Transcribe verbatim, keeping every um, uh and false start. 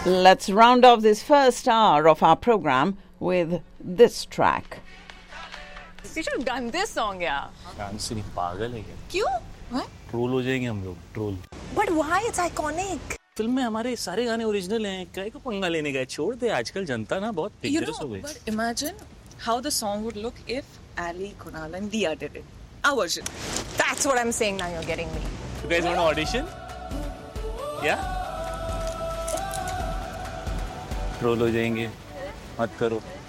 Let's round off this first hour of our program with this track. You should have done this song, yeah. Dance से नहीं पागल है क्या? क्यों? What? Troll हो जाएंगे हम लोग, troll. But why? It's iconic. Film में हमारे सारे गाने ओरिजिनल हैं, काय को पंगा लेने का? छोड़ दे, आजकल जनता ना बहुत डेंजरस हो गई. But imagine how the song would look if Ali, Kunal and Dia did it. Our version. That's what I'm saying now. You're getting me. You guys want to audition? Yeah? Troll हो जाएंगे, मत करो.